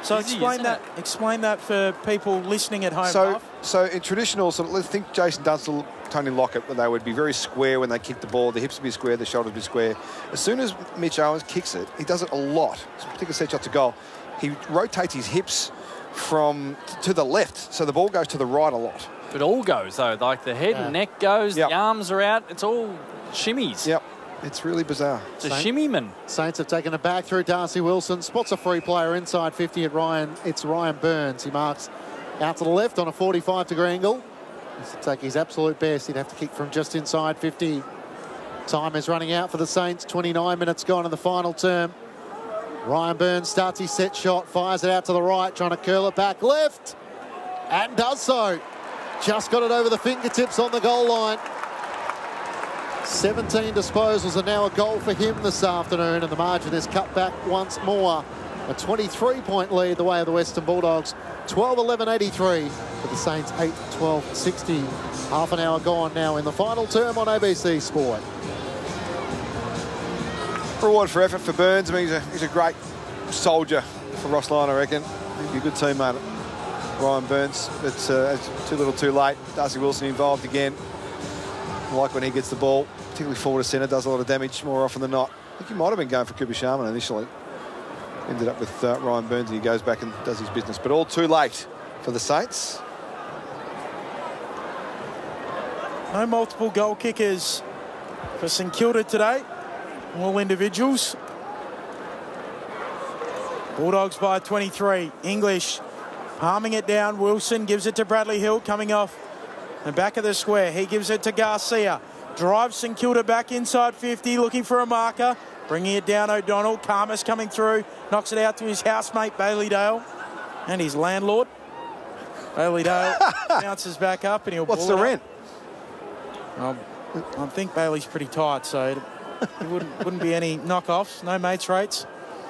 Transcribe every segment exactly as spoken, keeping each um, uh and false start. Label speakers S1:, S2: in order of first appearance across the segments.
S1: So
S2: Easy,
S1: explain that.
S2: it?
S1: Explain that for people listening at home.
S3: So,
S1: Half.
S3: so in traditional, sort of, let's think Jason Dunstall, Tony Lockett, when they would be very square when they kick the ball. The hips would be square, the shoulders would be square. As soon as Mitch Owens kicks it, he does it a lot. Particularly set shot to goal. He rotates his hips from to the left, so the ball goes to the right a lot.
S2: It all goes though, like the head
S4: Yeah.
S2: and neck goes,
S3: Yep.
S2: the arms are out. It's all shimmies.
S3: Yep, it's really bizarre.
S2: It's a
S4: Saint-
S2: shimmy man.
S4: Saints have taken it back through Darcy Wilson. Spots a free player inside fifty at Ryan. It's Ryan Burns. He marks out to the left on a forty-five degree angle. He's to take his absolute best. He'd have to kick from just inside fifty. Time is running out for the Saints. twenty-nine minutes gone in the final term. Ryan Burns starts his set shot, fires it out to the right, trying to curl it back left, and does so. Just got it over the fingertips on the goal line. seventeen disposals and now a goal for him this afternoon, and the margin is cut back once more. A twenty-three point lead the way of the Western Bulldogs. twelve eleven eighty-three for the Saints, eight twelve sixty. Half an hour gone now in the final term on A B C Sport.
S3: Reward for effort for Burns. I mean, he's a, he's a great soldier for Ross Lyon, I reckon. He'd be a good teammate, Ryan Burns. But uh, it's too little too late. Darcy Wilson involved again. I like when he gets the ball, particularly forward to centre, does a lot of damage more often than not. I think he might have been going for Cooper Sharman initially. Ended up with uh, Ryan Burns, and he goes back and does his business. But all too late for the Saints.
S1: No multiple goal kickers for St Kilda today. All individuals. Bulldogs by twenty-three. English palming it down. Wilson gives it to Bradley Hill coming off the back of the square. He gives it to Garcia. Drives St Kilda back inside fifty, looking for a marker. Bringing it down, O'Donnell. Karmas coming through. Knocks it out to his housemate, Bailey Dale. And his landlord. Bailey Dale bounces back up and he'll
S3: What's
S1: ball
S3: the
S1: it
S3: rent?
S1: up. Um, I think Bailey's pretty tight, so it, it wouldn't, wouldn't be any knockoffs. No mates rates.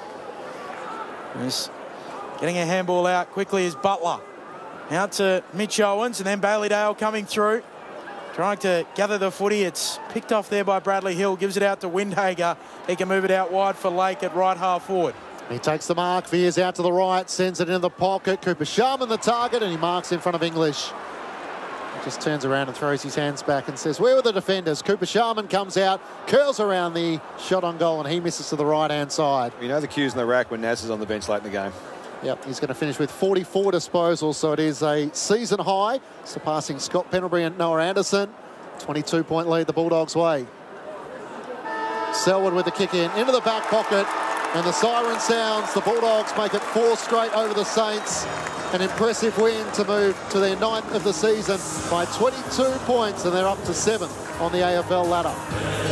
S1: He's getting a handball out quickly is Butler. Out to Mitch Owens and then Bailey Dale coming through. Trying to gather the footy. It's picked off there by Bradley Hill. Gives it out to Windhager. He can move it out wide for Lake at right half forward.
S4: He takes the mark, veers out to the right, sends it into the pocket. Cooper Sharman the target, and he marks in front of English. He just turns around and throws his hands back and says, where were the defenders? Cooper Sharman comes out, curls around the shot on goal, and he misses to the right-hand side.
S3: You know the cue's in the rack when Naz is on the bench late in the game.
S4: Yep, he's going to finish with forty-four disposals, so it is a season high, surpassing Scott Pendlebury and Noah Anderson. twenty-two point lead the Bulldogs' way. Selwood with the kick in, into the back pocket, and the siren sounds. The Bulldogs make it four straight over the Saints. An impressive win to move to their ninth of the season by twenty-two points, and they're up to seventh on the A F L ladder.